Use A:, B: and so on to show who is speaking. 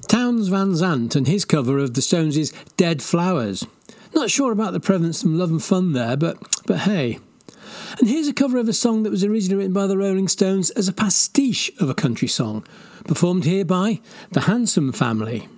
A: Townes Van Zandt and his cover of the Stones' Dead Flowers. Not sure about the prevalence of love and fun there, but hey. And here's a cover of a song that was originally written by the Rolling Stones as a pastiche of a country song, performed here by the Handsome Family.